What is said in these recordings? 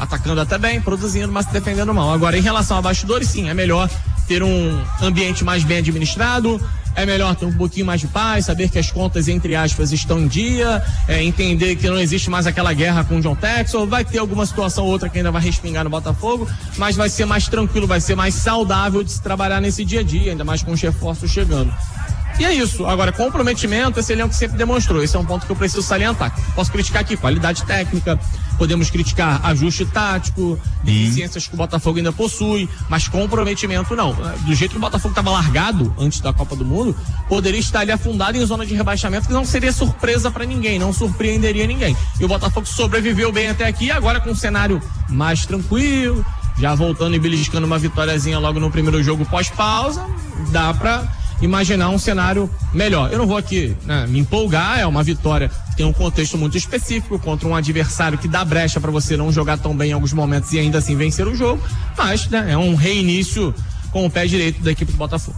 atacando até bem, produzindo, mas se defendendo mal. Agora, em relação a bastidores, sim, é melhor ter um ambiente mais bem administrado, é melhor ter um pouquinho mais de paz, saber que as contas, entre aspas, estão em dia, entender que não existe mais aquela guerra com o John Textor, vai ter alguma situação ou outra que ainda vai respingar no Botafogo, mas vai ser mais tranquilo, vai ser mais saudável de se trabalhar nesse dia a dia, ainda mais com os reforços chegando. E é isso. Agora, comprometimento, esse elenco sempre demonstrou. Esse é um ponto que eu preciso salientar. Posso criticar aqui qualidade técnica, podemos criticar ajuste tático, deficiências que o Botafogo ainda possui, mas comprometimento não. Do jeito que o Botafogo estava largado antes da Copa do Mundo, poderia estar ali afundado em zona de rebaixamento, que não seria surpresa para ninguém, não surpreenderia ninguém. E o Botafogo sobreviveu bem até aqui, agora com um cenário mais tranquilo, já voltando e beliscando uma vitóriazinha logo no primeiro jogo pós-pausa, dá pra imaginar um cenário melhor. Eu não vou aqui, né, me empolgar, é uma vitória que tem um contexto muito específico contra um adversário que dá brecha para você não jogar tão bem em alguns momentos e ainda assim vencer o jogo, mas, né, é um reinício com o pé direito da equipe do Botafogo.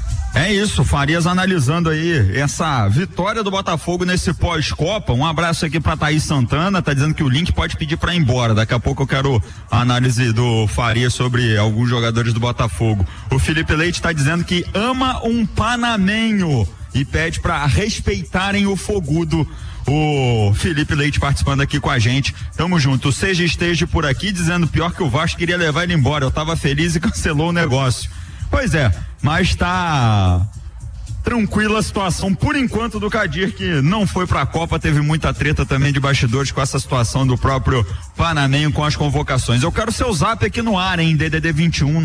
É isso, Farias analisando aí essa vitória do Botafogo nesse pós-Copa. Um abraço aqui pra Thaís Santana, tá dizendo que o Link pode pedir pra ir embora. Daqui a pouco eu quero a análise do Farias sobre alguns jogadores do Botafogo. O Felipe Leite tá dizendo que ama um panamenho e pede pra respeitarem o fogudo. O Felipe Leite participando aqui com a gente. Tamo junto. O Seja Esteja por aqui dizendo pior que o Vasco queria levar ele embora. Eu tava feliz e cancelou o negócio. Pois é, mas tá tranquila a situação por enquanto do Kadir, que não foi pra Copa, teve muita treta também de bastidores com essa situação do próprio Panamenho com as convocações. Eu quero seu zap aqui no ar, hein? DDD 21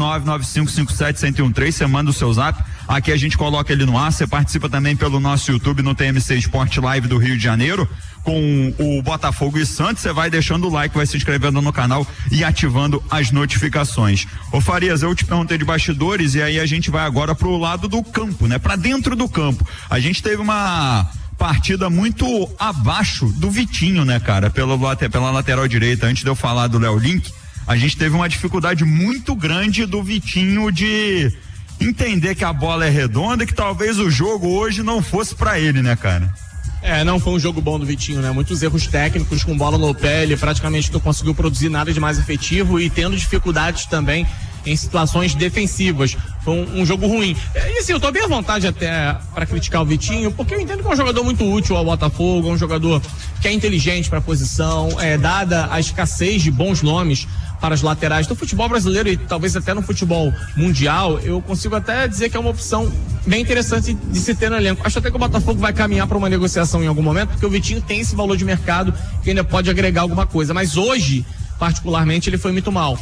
99557-1013, você manda o seu zap, aqui a gente coloca ele no ar, você participa também pelo nosso YouTube no TMC Sport Live do Rio de Janeiro, com o Botafogo e Santos, você vai deixando o like, vai se inscrevendo no canal e ativando as notificações. Ô Farias, eu te perguntei de bastidores e aí a gente vai agora pro lado do campo, né? Pra dentro do campo. A gente teve uma partida muito abaixo do Vitinho, né, cara? Pela lateral direita. Antes de eu falar do Léo Link, a gente teve uma dificuldade muito grande do Vitinho de entender que a bola é redonda e que talvez o jogo hoje não fosse pra ele, né, cara? Não foi um jogo bom do Vitinho, né? Muitos erros técnicos com bola no pé, ele praticamente não conseguiu produzir nada de mais efetivo e tendo dificuldades também em situações defensivas. Foi um jogo ruim. E assim, eu tô bem à vontade até para criticar o Vitinho, porque eu entendo que é um jogador muito útil ao Botafogo, é um jogador que é inteligente para a posição, dada a escassez de bons nomes para as laterais do futebol brasileiro e talvez até no futebol mundial, eu consigo até dizer que é uma opção bem interessante de se ter no elenco. Acho até que o Botafogo vai caminhar para uma negociação em algum momento, porque o Vitinho tem esse valor de mercado que ainda pode agregar alguma coisa, mas hoje particularmente ele foi muito mal,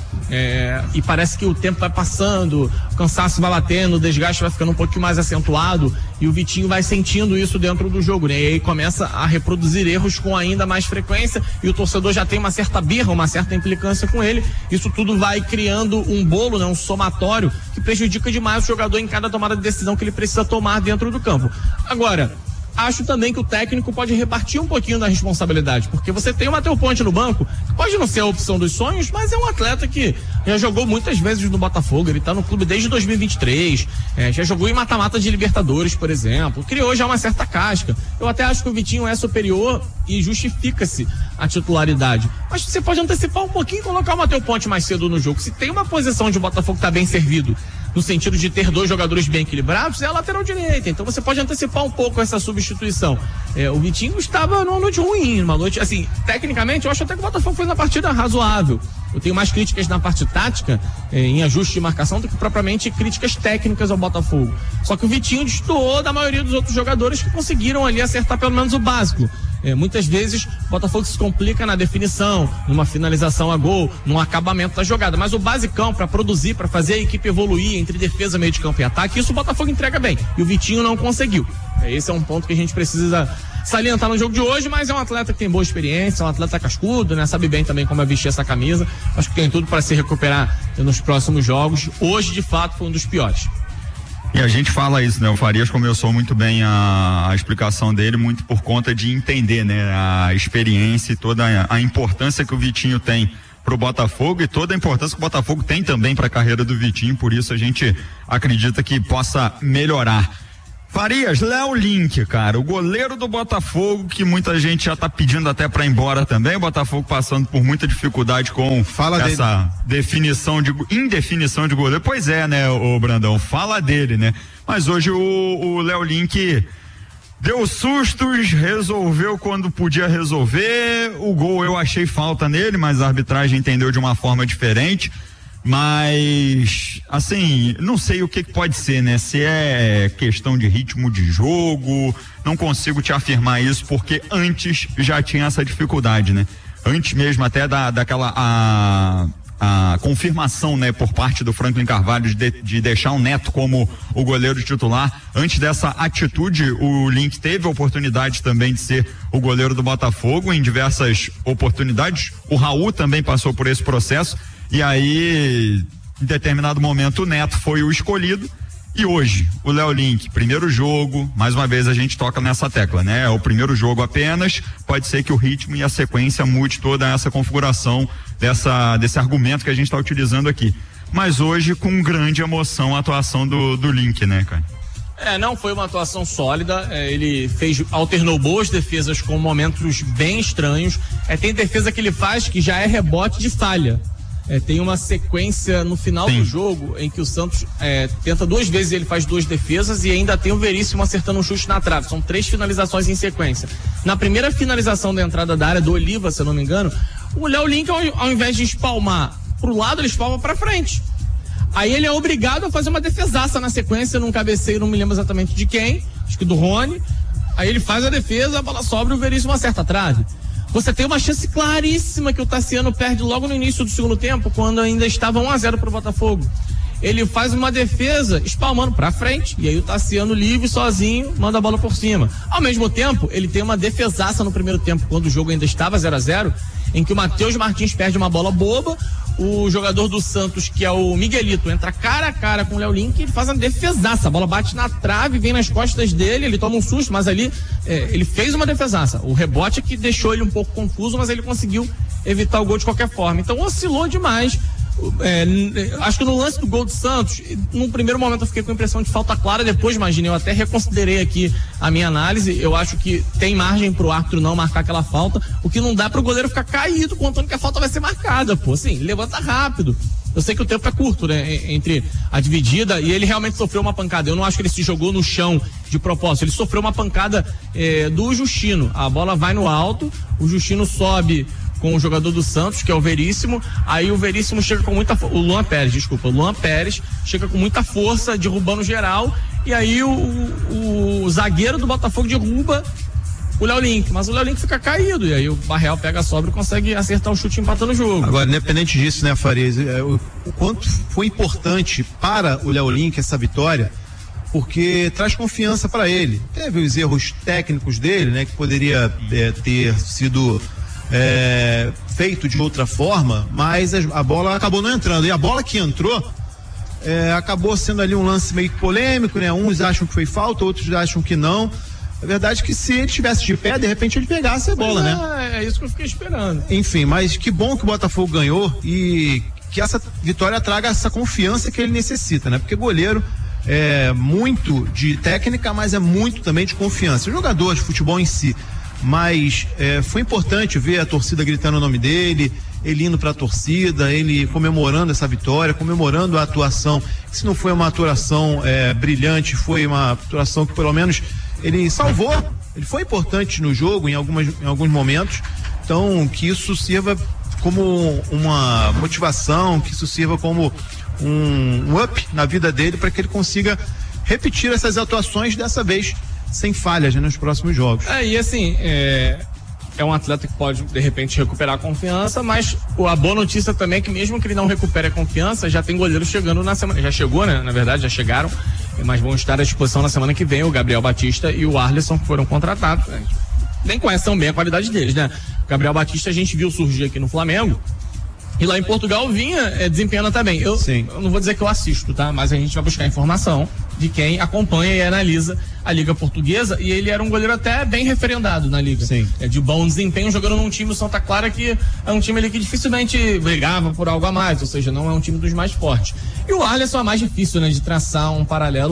e parece que o tempo vai passando, o cansaço vai batendo, o desgaste vai ficando um pouquinho mais acentuado e o Vitinho vai sentindo isso dentro do jogo, né? E aí começa a reproduzir erros com ainda mais frequência e o torcedor já tem uma certa birra, uma certa implicância com ele. Isso tudo vai criando um bolo, né? Um somatório que prejudica demais o jogador em cada tomada de decisão que ele precisa tomar dentro do campo. Agora, acho também que o técnico pode repartir um pouquinho da responsabilidade, porque você tem o Matheus Ponte no banco, que pode não ser a opção dos sonhos, mas é um atleta que já jogou muitas vezes no Botafogo, ele tá no clube desde 2023, já jogou em mata-mata de Libertadores, por exemplo, criou já uma certa casca. Eu até acho que o Vitinho é superior e justifica-se a titularidade, mas você pode antecipar um pouquinho e colocar o Matheus Ponte mais cedo no jogo. Se tem uma posição onde o Botafogo tá bem servido, no sentido de ter dois jogadores bem equilibrados, é a lateral direita, então você pode antecipar um pouco essa substituição. O Vitinho estava numa noite ruim, numa noite, assim, tecnicamente eu acho até que o Botafogo fez uma partida razoável. Eu tenho mais críticas na parte tática, em ajuste de marcação, do que propriamente críticas técnicas ao Botafogo. Só que o Vitinho destoou da maioria dos outros jogadores que conseguiram ali acertar pelo menos o básico. Muitas vezes o Botafogo se complica na definição, numa finalização a gol, num acabamento da jogada, mas o basicão para produzir, para fazer a equipe evoluir entre defesa, meio de campo e ataque, isso o Botafogo entrega bem, e o Vitinho não conseguiu. Esse é um ponto que a gente precisa salientar no jogo de hoje, mas é um atleta que tem boa experiência, é um atleta cascudo, né? Sabe bem também como é vestir essa camisa, acho que tem tudo para se recuperar nos próximos jogos. Hoje, de fato, foi um dos piores. E a gente fala isso, né? O Farias começou muito bem a explicação dele, muito por conta de entender, né? A experiência e toda a importância que o Vitinho tem pro Botafogo e toda a importância que o Botafogo tem também para a carreira do Vitinho, por isso a gente acredita que possa melhorar. Farias, Léo Link, cara, o goleiro do Botafogo, que muita gente já tá pedindo até pra ir embora também, o Botafogo passando por muita dificuldade com essa indefinição de goleiro. Pois é, né, o Brandão, fala dele, né? Mas hoje o Léo Link deu sustos, resolveu quando podia resolver, o gol eu achei falta nele, mas a arbitragem entendeu de uma forma diferente. Mas, assim, não sei o que pode ser, né? Se é questão de ritmo de jogo, não consigo te afirmar isso, porque antes já tinha essa dificuldade, né? Antes mesmo até daquela a confirmação, né, por parte do Franklin Carvalho de deixar o Neto como o goleiro titular. Antes dessa atitude, o Link teve a oportunidade também de ser o goleiro do Botafogo em diversas oportunidades. O Raul também passou por esse processo. E aí, em determinado momento, o Neto foi o escolhido. E hoje, o Léo Link, primeiro jogo, mais uma vez a gente toca nessa tecla, né? É o primeiro jogo apenas, pode ser que o ritmo e a sequência mude toda essa configuração desse argumento que a gente está utilizando aqui. Mas hoje, com grande emoção, a atuação do Link, né, cara? Não foi uma atuação sólida, ele alternou boas defesas com momentos bem estranhos. Tem defesa que ele faz que já é rebote de falha. Tem uma sequência no final do jogo em que o Santos tenta 2 vezes, ele faz 2 defesas e ainda tem o Veríssimo acertando um chute na trave. São 3 finalizações em sequência. Na primeira finalização da entrada da área do Oliva, se eu não me engano, o Léo Link, ao invés de espalmar pro lado, ele espalma pra frente. Aí ele é obrigado a fazer uma defesaça na sequência, num cabeceio, não me lembro exatamente de quem, acho que do Rony. Aí ele faz a defesa, a bola sobra e o Veríssimo acerta a trave. Você tem uma chance claríssima que o Tassiano perde logo no início do segundo tempo, quando ainda estava 1-0 pro Botafogo. Ele faz uma defesa espalmando pra frente, e aí o Tassiano livre, sozinho, manda a bola por cima. Ao mesmo tempo, ele tem uma defesaça no primeiro tempo, quando o jogo ainda estava 0-0, em que o Matheus Martins perde uma bola boba, o jogador do Santos, que é o Miguelito, entra cara a cara com o Léo Link e ele faz uma defesaça, a bola bate na trave, vem nas costas dele, ele toma um susto, mas ali ele fez uma defesaça. O rebote é que deixou ele um pouco confuso, mas ele conseguiu evitar o gol de qualquer forma. Então oscilou demais. Acho que no lance do gol do Santos, num primeiro momento eu fiquei com a impressão de falta clara, depois, imagine, eu até reconsiderei aqui a minha análise. Eu acho que tem margem pro árbitro não marcar aquela falta, o que não dá pro goleiro ficar caído contando que a falta vai ser marcada, pô, assim, levanta rápido. Eu sei que o tempo é curto, né, entre a dividida, e ele realmente sofreu uma pancada. Eu não acho que ele se jogou no chão de propósito, ele sofreu uma pancada do Justino. A bola vai no alto, o Justino sobe com o jogador do Santos, que é o Veríssimo, aí o Veríssimo chega com muita força, o Luan Pérez chega com muita força, derrubando geral, e aí o zagueiro do Botafogo derruba o Léo Link, mas o Léo Link fica caído, e aí o Barreal pega a sobra e consegue acertar o chute empatando o jogo. Agora, independente disso, né, Farias, o quanto foi importante para o Léo Link essa vitória, porque traz confiança para ele. Teve os erros técnicos dele, né, que poderia ter sido feito de outra forma, mas a bola acabou não entrando, e a bola que entrou acabou sendo ali um lance meio polêmico, né? Uns acham que foi falta, outros acham que não. A verdade é que se ele estivesse de pé, de repente ele pegasse a bola, né? É isso que eu fiquei esperando. Enfim, mas que bom que o Botafogo ganhou e que essa vitória traga essa confiança que ele necessita, né? Porque goleiro é muito de técnica, mas é muito também de confiança. O jogador de futebol em si. Mas foi importante ver a torcida gritando o nome dele, ele indo para a torcida, ele comemorando essa vitória, comemorando a atuação. Se não foi uma atuação brilhante, foi uma atuação que pelo menos ele salvou, ele foi importante no jogo em alguns momentos. Então que isso sirva como uma motivação, que isso sirva como um up na vida dele, para que ele consiga repetir essas atuações dessa vez sem falhas, né, nos próximos jogos. E assim, é um atleta que pode de repente recuperar a confiança, mas a boa notícia também é que mesmo que ele não recupere a confiança, já tem goleiro chegando na semana, já chegou, né, na verdade já chegaram, mas vão estar à disposição na semana que vem, o Gabriel Batista e o Arlisson, que foram contratados, né? Nem conhecem tão bem a qualidade deles, né? O Gabriel Batista a gente viu surgir aqui no Flamengo, e lá em Portugal vinha desempenhando até bem. Eu não vou dizer que eu assisto, tá? Mas a gente vai buscar informação de quem acompanha e analisa a Liga Portuguesa, e ele era um goleiro até bem referendado na Liga. Sim. De bom desempenho, jogando num time, o Santa Clara, que é um time ali que dificilmente brigava por algo a mais, ou seja, não é um time dos mais fortes. E o Arlisson é mais difícil, né, de traçar um paralelo,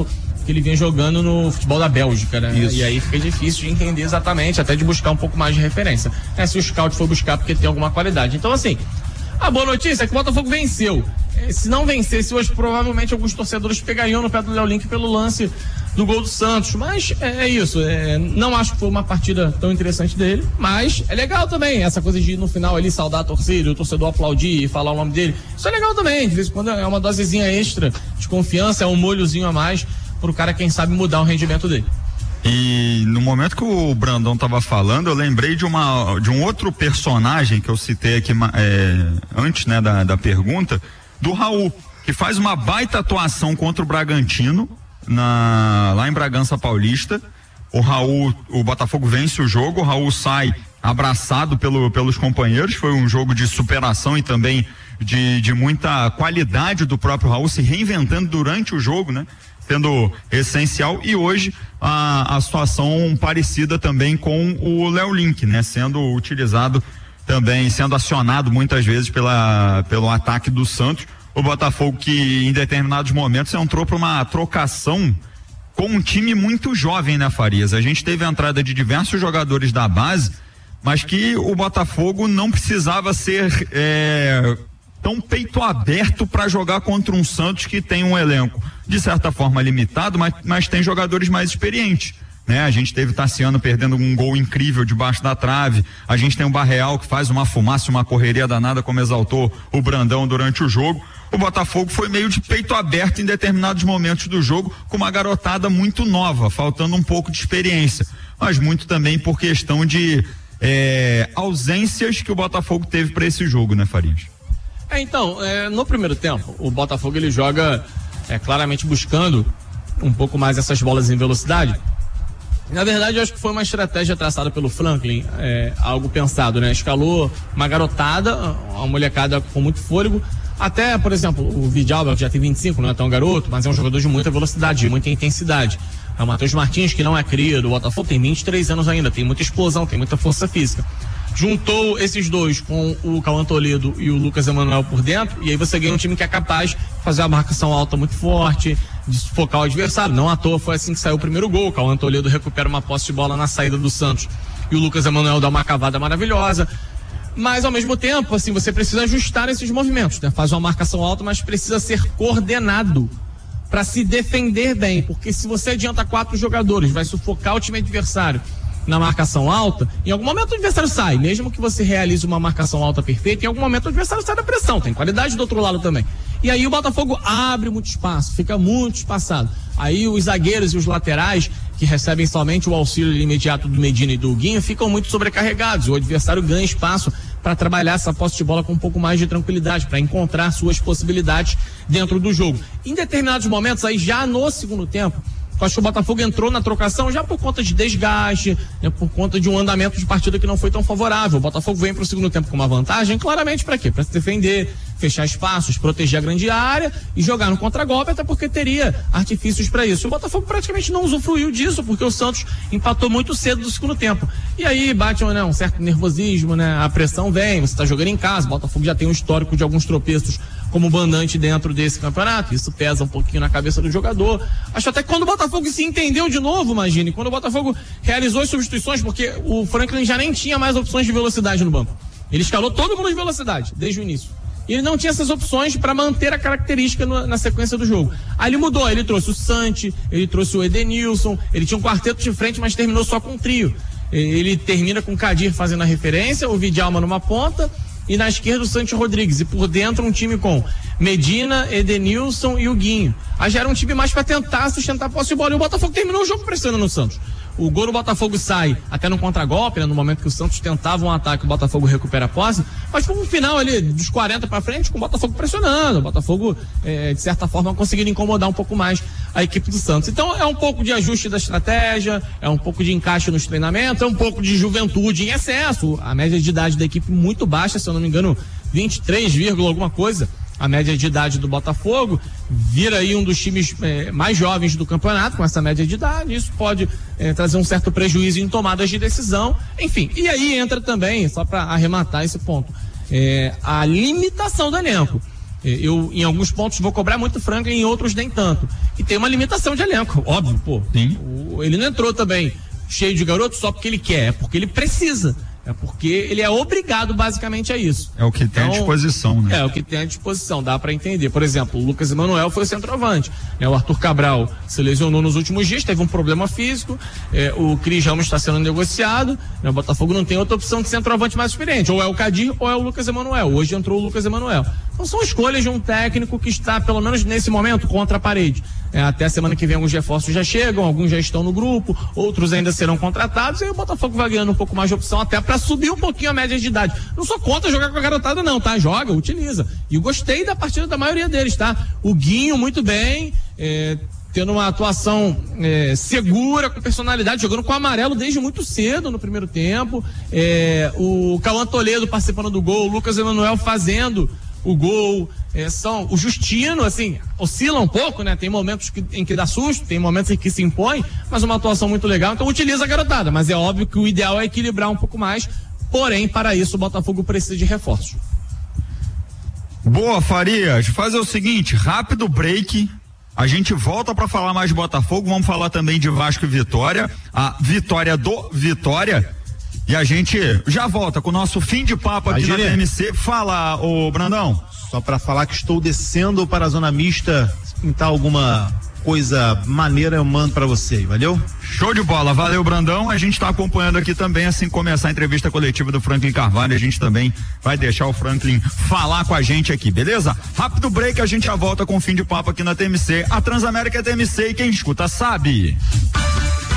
que ele vinha jogando no futebol da Bélgica, né? Isso. E aí fica difícil de entender exatamente, até de buscar um pouco mais de referência. Se o scout for buscar porque tem alguma qualidade. Então, assim, a boa notícia é que o Botafogo venceu. Se não vencesse hoje, provavelmente alguns torcedores pegariam no pé do Léo Link pelo lance do gol do Santos, mas é isso, não acho que foi uma partida tão interessante dele, mas é legal também, essa coisa de ir no final ali saudar a torcida, o torcedor aplaudir e falar o nome dele, isso é legal também, de vez em quando é uma dosezinha extra de confiança, é um molhozinho a mais pro cara, quem sabe, mudar o rendimento dele. E no momento que o Brandão tava falando, eu lembrei de um outro personagem que eu citei aqui antes, né, da pergunta, do Raul, que faz uma baita atuação contra o Bragantino, lá em Bragança Paulista. O Botafogo vence o jogo, o Raul sai abraçado pelos companheiros, foi um jogo de superação e também de muita qualidade do próprio Raul, se reinventando durante o jogo, né? Sendo essencial, e hoje a situação parecida também com o Léo Link, né? Sendo utilizado também, sendo acionado muitas vezes pelo ataque do Santos. O Botafogo que em determinados momentos entrou para uma trocação com um time muito jovem, né, Farias? A gente teve a entrada de diversos jogadores da base, mas que o Botafogo não precisava ser tão peito aberto para jogar contra um Santos que tem um elenco de certa forma limitado, mas tem jogadores mais experientes, né? A gente teve Tassiano perdendo um gol incrível debaixo da trave, a gente tem o Barreal que faz uma fumaça, uma correria danada, como exaltou o Brandão durante o jogo. O Botafogo foi meio de peito aberto em determinados momentos do jogo, com uma garotada muito nova, faltando um pouco de experiência, mas muito também por questão de ausências que o Botafogo teve para esse jogo, né, Farias? Então, no primeiro tempo, o Botafogo ele joga claramente buscando um pouco mais essas bolas em velocidade. Na verdade, eu acho que foi uma estratégia traçada pelo Franklin, algo pensado, né? Escalou uma garotada, uma molecada com muito fôlego. Até, por exemplo, o Vidalba, que já tem 25, não é tão garoto, mas é um jogador de muita velocidade, de muita intensidade. O Matheus Martins, que não é cria do Botafogo, tem 23 anos ainda, tem muita explosão, tem muita força física. Juntou esses dois com o Cauã Toledo e o Lucas Emanuel por dentro, e aí você ganha um time que é capaz de fazer uma marcação alta muito forte, de sufocar o adversário. Não à toa foi assim que saiu o primeiro gol. O Cauã Toledo recupera uma posse de bola na saída do Santos e o Lucas Emanuel dá uma cavada maravilhosa. Mas ao mesmo tempo, assim, você precisa ajustar esses movimentos, né? Faz uma marcação alta, mas precisa ser coordenado para se defender bem, porque se você adianta 4 jogadores, vai sufocar o time adversário na marcação alta, em algum momento o adversário sai, mesmo que você realize uma marcação alta perfeita, em algum momento o adversário sai da pressão, tem qualidade do outro lado também. E aí o Botafogo abre muito espaço, fica muito espaçado. Aí os zagueiros e os laterais, que recebem somente o auxílio imediato do Medina e do Guinho, ficam muito sobrecarregados. O adversário ganha espaço para trabalhar essa posse de bola com um pouco mais de tranquilidade, para encontrar suas possibilidades dentro do jogo. Em determinados momentos, aí já no segundo tempo, eu acho que o Botafogo entrou na trocação já por conta de desgaste, né, por conta de um andamento de partida que não foi tão favorável. O Botafogo vem para o segundo tempo com uma vantagem, claramente para quê? Para se defender, fechar espaços, proteger a grande área e jogar no contragolpe, até porque teria artifícios para isso. O Botafogo praticamente não usufruiu disso, porque o Santos empatou muito cedo no segundo tempo. E aí bate um certo nervosismo, né? A pressão vem, você está jogando em casa, o Botafogo já tem um histórico de alguns tropeços como mandante dentro desse campeonato, isso pesa um pouquinho na cabeça do jogador. Acho até que quando o Botafogo se entendeu de novo, imagine, quando o Botafogo realizou as substituições, porque o Franklin já nem tinha mais opções de velocidade no banco. Ele escalou todo mundo de velocidade, desde o início. E ele não tinha essas opções para manter a característica na sequência do jogo. Aí ele mudou, ele trouxe o Santi, ele trouxe o Edenilson, ele tinha um quarteto de frente, mas terminou só com um trio. Ele termina com o Kadir fazendo a referência, o Vidalma numa ponta, e na esquerda o Santi Rodrigues, e por dentro um time com Medina, Edenilson e o Guinho. Aí já era um time mais para tentar sustentar a posse de bola, e o Botafogo terminou o jogo pressionando o Santos. O gol do Botafogo sai até no contragolpe, né, no momento que o Santos tentava um ataque, o Botafogo recupera a posse, mas foi um final ali dos 40 para frente com o Botafogo pressionando, o Botafogo de certa forma conseguindo incomodar um pouco mais a equipe do Santos. Então é um pouco de ajuste da estratégia, é um pouco de encaixe nos treinamentos, é um pouco de juventude em excesso, a média de idade da equipe muito baixa, se eu não me engano 23, alguma coisa. A média de idade do Botafogo vira aí um dos times mais jovens do campeonato com essa média de idade. Isso pode trazer um certo prejuízo em tomadas de decisão. Enfim, e aí entra também, só para arrematar esse ponto, a limitação do elenco. Eu, em alguns pontos, vou cobrar muito Franklin, em outros nem tanto. E tem uma limitação de elenco, óbvio, pô. Sim. Ele não entrou também cheio de garoto só porque ele quer, é porque ele precisa. É porque ele é obrigado basicamente a isso. É o que tem à disposição, né? É o que tem à disposição, dá pra entender. Por exemplo, o Lucas Emanuel foi o centroavante, né? O Arthur Cabral se lesionou nos últimos dias, teve um problema físico, o Cris Ramos está sendo negociado, né? O Botafogo não tem outra opção de centroavante mais experiente, ou é o Kadir ou é o Lucas Emanuel. Hoje entrou o Lucas Emanuel. Então são escolhas de um técnico que está, pelo menos nesse momento, contra a parede. Até a semana que vem alguns reforços já chegam, alguns já estão no grupo, outros ainda serão contratados, e aí o Botafogo vai ganhando um pouco mais de opção até para subir um pouquinho a média de idade. Não sou contra jogar com a garotada não, tá? Joga, utiliza. E eu gostei da partida da maioria deles, tá? O Guinho muito bem, tendo uma atuação segura, com personalidade, jogando com amarelo desde muito cedo no primeiro tempo. O Cauã Toledo participando do gol, o Lucas Emanuel fazendo o gol, o Justino, assim, oscila um pouco, né? Tem momentos em que dá susto, tem momentos em que se impõe, mas uma atuação muito legal, então utiliza a garotada, mas é óbvio que o ideal é equilibrar um pouco mais, porém, para isso o Botafogo precisa de reforços. Boa, Farias, fazer o seguinte, rápido break, a gente volta para falar mais de Botafogo, vamos falar também de Vasco e Vitória, a vitória do Vitória. E a gente já volta com o nosso fim de papo aqui na TMC. Fala, ô Brandão. Só para falar que estou descendo para a zona mista, se pintar alguma coisa maneira eu mando para você, valeu? Show de bola, valeu Brandão, a gente está acompanhando aqui também, assim que começar a entrevista coletiva do Franklin Carvalho, a gente também vai deixar o Franklin falar com a gente aqui, beleza? Rápido break, a gente já volta com o fim de papo aqui na TMC, a Transamérica é TMC e quem escuta sabe.